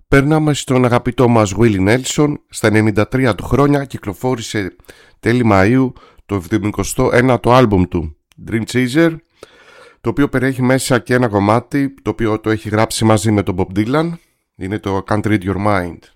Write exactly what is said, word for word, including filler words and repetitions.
Περνάμε στον αγαπητό μας Willie Nelson. Στα ενενήντα τρία του χρόνια κυκλοφόρησε τέλη Μαΐου το εβδομηκοστό ένατο άλμπουμ του, Dream Chaser, το οποίο περιέχει μέσα και ένα κομμάτι το οποίο το έχει γράψει μαζί με τον Bob Dylan. Είναι το Can't Read Your Mind.